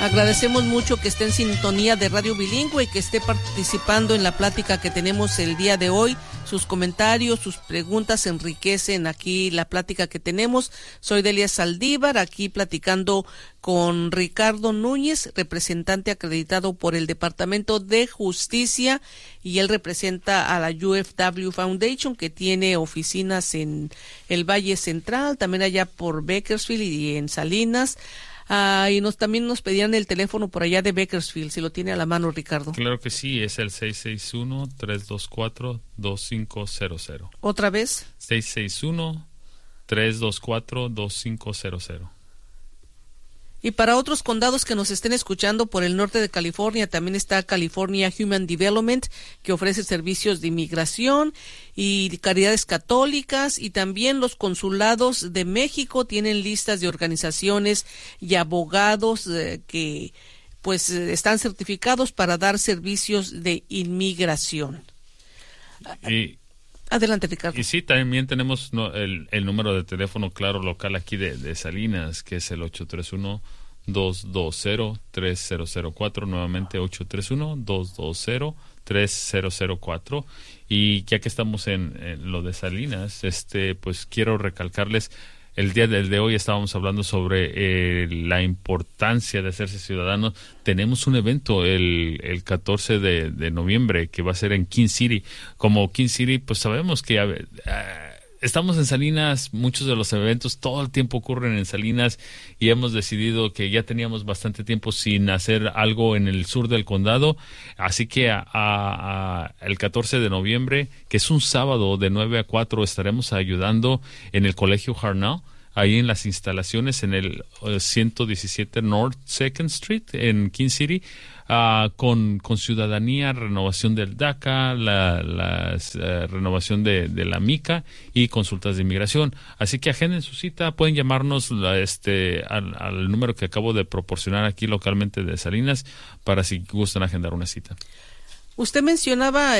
Agradecemos mucho que esté en sintonía de Radio Bilingüe y que esté participando en la plática que tenemos el día de hoy. Sus comentarios, sus preguntas enriquecen aquí la plática que tenemos. Soy Delia Saldívar, aquí platicando con Ricardo Núñez, representante acreditado por el Departamento de Justicia, y él representa a la UFW Foundation, que tiene oficinas en el Valle Central, también allá por Bakersfield y en Salinas. Y también nos pedían el teléfono por allá de Bakersfield, si lo tiene a la mano, Ricardo. Claro que sí, es el 661-324-2500. ¿Otra vez? 661-324-2500. Y para otros condados que nos estén escuchando por el norte de California, también está California Human Development, que ofrece servicios de inmigración y caridades católicas, y también los consulados de México tienen listas de organizaciones y abogados que pues están certificados para dar servicios de inmigración. Adelante, Ricardo. Y sí, también tenemos el número de teléfono claro local aquí de Salinas, que es el 831-220-3004, nuevamente 831-220-3004. Y ya que estamos en lo de Salinas, pues quiero recalcarles, el día de hoy estábamos hablando sobre la importancia de hacerse ciudadanos. Tenemos un evento el 14 de noviembre que va a ser en King City. Como King City, pues sabemos que estamos en Salinas, muchos de los eventos todo el tiempo ocurren en Salinas, y hemos decidido que ya teníamos bastante tiempo sin hacer algo en el sur del condado, así que el 14 de noviembre, que es un sábado de 9 a 4, estaremos ayudando en el Colegio Harnell, ahí en las instalaciones en el 117 North 2nd Street en King City, con ciudadanía, renovación del DACA, renovación de la MICA y consultas de inmigración. Así que agenden su cita, pueden llamarnos al número que acabo de proporcionar aquí localmente de Salinas, para si gustan agendar una cita. Usted mencionaba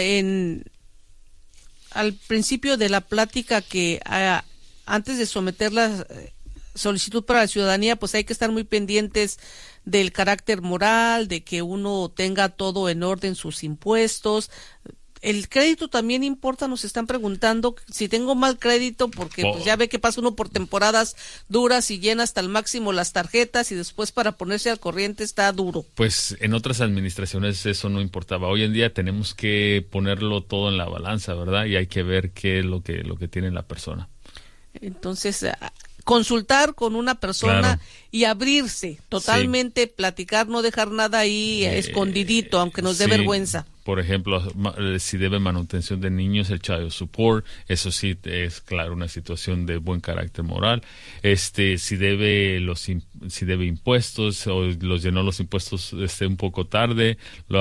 al principio de la plática que antes de someter la solicitud para la ciudadanía, pues hay que estar muy pendientes del carácter moral, de que uno tenga todo en orden, sus impuestos. El crédito también importa, nos están preguntando si tengo mal crédito, porque pues ya ve que pasa uno por temporadas duras y llena hasta el máximo las tarjetas, y después para ponerse al corriente está duro. Pues en otras administraciones eso no importaba. Hoy en día tenemos que ponerlo todo en la balanza, ¿verdad? Y hay que ver qué es lo que tiene la persona. Entonces, consultar con una persona, claro, y abrirse totalmente, sí, platicar, no dejar nada ahí escondidito, aunque nos dé vergüenza. Por ejemplo, si debe manutención de niños, el child support, eso sí es claro una situación de buen carácter moral. Si debe impuestos, o los llenó los impuestos un poco tarde,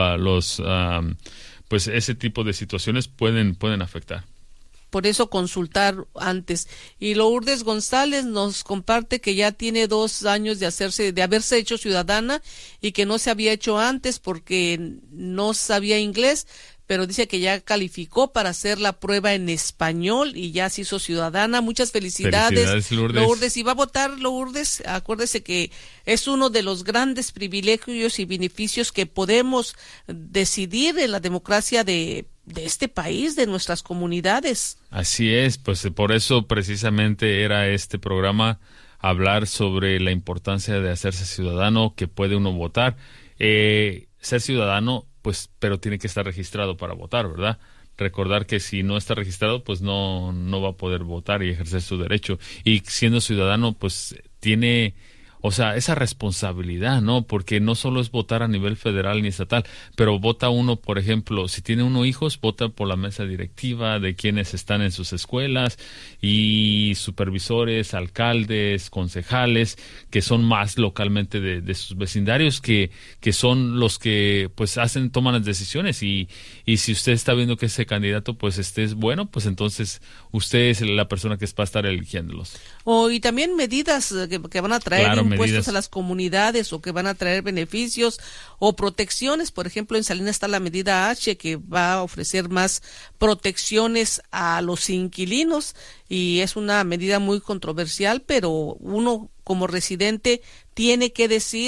pues ese tipo de situaciones pueden afectar. Por eso consultar antes. Y Lourdes González nos comparte que ya tiene 2 años de haberse hecho ciudadana, y que no se había hecho antes porque no sabía inglés, pero dice que ya calificó para hacer la prueba en español y ya se hizo ciudadana. Muchas felicidades, Lourdes. Y va a votar, Lourdes. Acuérdese que es uno de los grandes privilegios y beneficios que podemos decidir en la democracia de este país, de nuestras comunidades. Así es, pues por eso precisamente era este programa, hablar sobre la importancia de hacerse ciudadano, que puede uno votar. Ser ciudadano, pues, pero tiene que estar registrado para votar, ¿verdad? Recordar que si no está registrado, pues no va a poder votar y ejercer su derecho. Y siendo ciudadano, pues tiene, o sea, esa responsabilidad, ¿no? Porque no solo es votar a nivel federal ni estatal, pero vota uno, por ejemplo, si tiene uno hijos, vota por la mesa directiva de quienes están en sus escuelas, y supervisores, alcaldes, concejales, que son más localmente de sus vecindarios, que son los que pues toman las decisiones, y si usted está viendo que ese candidato pues es bueno, pues entonces usted es la persona que va a estar eligiéndolos. Y también medidas que van a traer, claro, impuestos a las comunidades, o que van a traer beneficios o protecciones. Por ejemplo, en Salinas está la medida H, que va a ofrecer más protecciones a los inquilinos, y es una medida muy controversial, pero uno como residente tiene que decir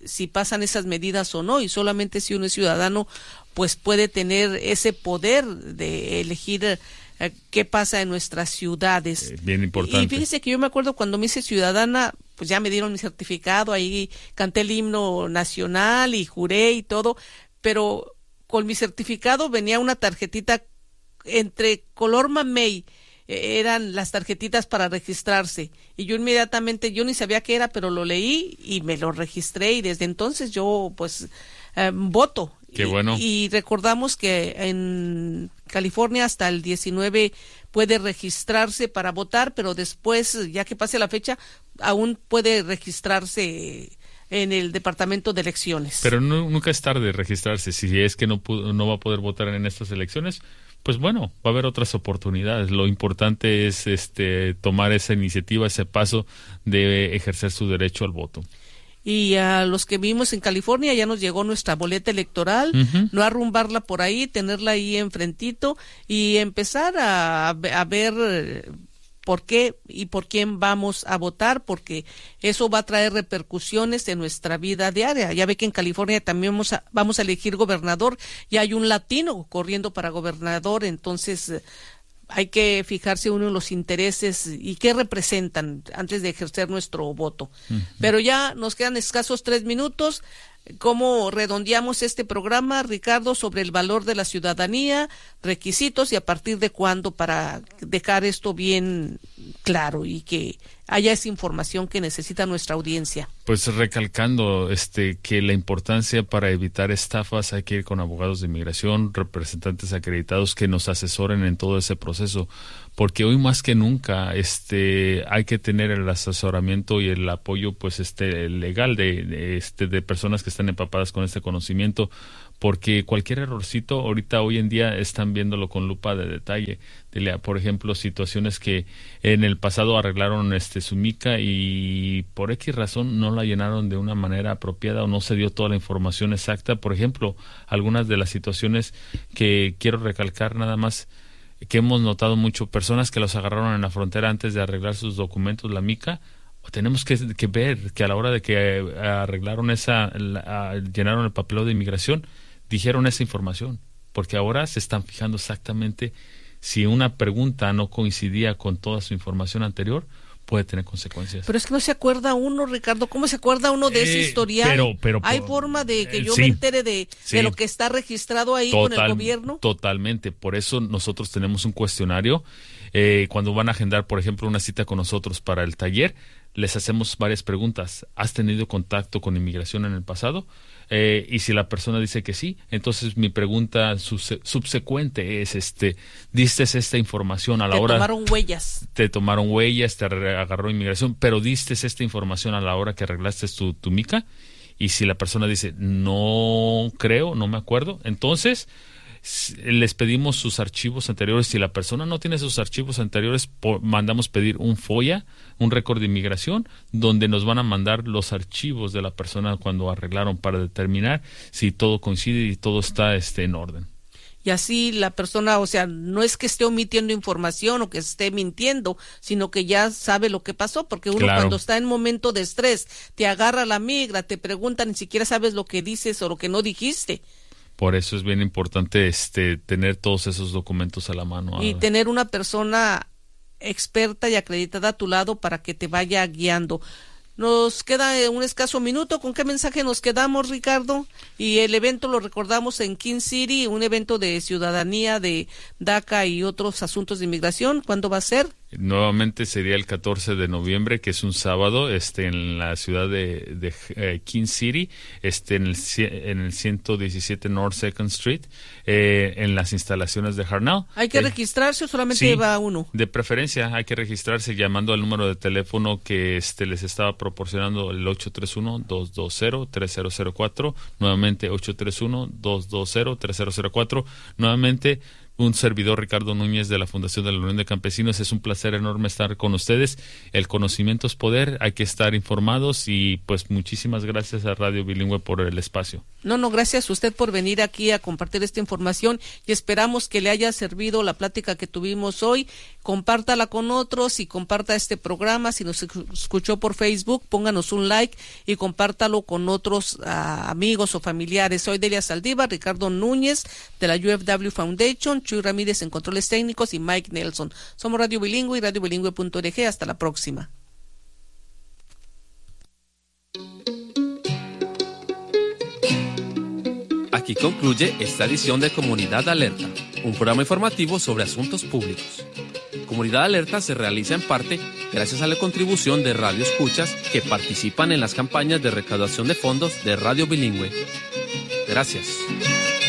si pasan esas medidas o no, y solamente si uno es ciudadano pues puede tener ese poder de elegir qué pasa en nuestras ciudades. Bien importante. Y fíjese que yo me acuerdo cuando me hice ciudadana, pues ya me dieron mi certificado, ahí canté el himno nacional y juré y todo, pero con mi certificado venía una tarjetita entre color mamey, eran las tarjetitas para registrarse, y yo inmediatamente, yo ni sabía qué era, pero lo leí y me lo registré, y desde entonces yo pues voto. Qué bueno. Y recordamos que en California hasta el 19 puede registrarse para votar, pero después, ya que pase la fecha, aún puede registrarse en el departamento de elecciones. Pero nunca es tarde registrarse. Si es que no va a poder votar en estas elecciones, pues bueno, va a haber otras oportunidades. Lo importante es tomar esa iniciativa, ese paso de ejercer su derecho al voto. Y a los que vivimos en California ya nos llegó nuestra boleta electoral, no arrumbarla por ahí, tenerla ahí enfrentito y empezar a ver por qué y por quién vamos a votar, porque eso va a traer repercusiones en nuestra vida diaria. Ya ve que en California también vamos a elegir gobernador y hay un latino corriendo para gobernador, entonces hay que fijarse uno en los intereses y qué representan antes de ejercer nuestro voto. Pero ya nos quedan escasos 3 minutos. ¿Cómo redondeamos este programa, Ricardo, sobre el valor de la ciudadanía, requisitos y a partir de cuándo, para dejar esto bien claro y que haya esa información que necesita nuestra audiencia? Pues recalcando que la importancia para evitar estafas, hay que ir con abogados de inmigración, representantes acreditados que nos asesoren en todo ese proceso, porque hoy más que nunca hay que tener el asesoramiento y el apoyo pues legal de personas que están empapadas con este conocimiento, porque cualquier errorcito ahorita hoy en día están viéndolo con lupa de detalle. Por ejemplo, situaciones que en el pasado arreglaron su mica y por X razón no la llenaron de una manera apropiada o no se dio toda la información exacta. Por ejemplo, algunas de las situaciones que quiero recalcar nada más, que hemos notado mucho, personas que los agarraron en la frontera antes de arreglar sus documentos, la mica. Tenemos que ver que a la hora de que arreglaron llenaron el papeleo de inmigración, dijeron esa información, porque ahora se están fijando exactamente si una pregunta no coincidía con toda su información anterior, puede tener consecuencias. Pero es que no se acuerda uno, Ricardo, ¿cómo se acuerda uno de ese historial? Pero ¿hay forma de que yo sí, me entere de lo que está registrado ahí con el gobierno? Totalmente, por eso nosotros tenemos un cuestionario. Cuando van a agendar, por ejemplo, una cita con nosotros para el taller, les hacemos varias preguntas. ¿Has tenido contacto con inmigración en el pasado? Y si la persona dice que sí, entonces mi pregunta subsecuente es, ¿diste esta información a la hora? Te tomaron huellas, te agarró inmigración, pero ¿diste esta información a la hora que arreglaste tu mica? Y si la persona dice, no creo, no me acuerdo, entonces les pedimos sus archivos anteriores. Si la persona no tiene sus archivos anteriores, mandamos pedir un FOIA, un récord de inmigración, donde nos van a mandar los archivos de la persona cuando arreglaron, para determinar si todo coincide y todo está en orden. Y así la persona, o sea, no es que esté omitiendo información o que esté mintiendo, sino que ya sabe lo que pasó, porque uno cuando está en momento de estrés, te agarra la migra, te pregunta, ni siquiera sabes lo que dices o lo que no dijiste. Por eso es bien importante tener todos esos documentos a la mano. Y tener una persona experta y acreditada a tu lado para que te vaya guiando. Nos queda un escaso minuto. ¿Con qué mensaje nos quedamos, Ricardo? Y el evento lo recordamos en King City, un evento de ciudadanía, de DACA y otros asuntos de inmigración. ¿Cuándo va a ser? Nuevamente sería el 14 de noviembre, que es un sábado, en la ciudad de King City, en el 117 North 2nd Street, en las instalaciones de Harnell. ¿Hay que registrarse o solamente va uno? De preferencia hay que registrarse llamando al número de teléfono que les estaba proporcionando, el 831-220-3004, nuevamente 831-220-3004, nuevamente un servidor, Ricardo Núñez, de la Fundación de la Unión de Campesinos. Es un placer enorme estar con ustedes. El conocimiento es poder, hay que estar informados y pues muchísimas gracias a Radio Bilingüe por el espacio. No, gracias a usted por venir aquí a compartir esta información y esperamos que le haya servido la plática que tuvimos hoy. Compártala con otros y comparta este programa. Si nos escuchó por Facebook, pónganos un like y compártalo con otros amigos o familiares. Soy Delia Saldívar, Ricardo Núñez de la UFW Foundation, Chuy Ramírez en controles técnicos y Mike Nelson. Somos Radio Bilingüe y radiobilingüe.org. Hasta la próxima. Aquí concluye esta edición de Comunidad Alerta, un programa informativo sobre asuntos públicos. Comunidad Alerta se realiza en parte gracias a la contribución de radioescuchas que participan en las campañas de recaudación de fondos de Radio Bilingüe. Gracias.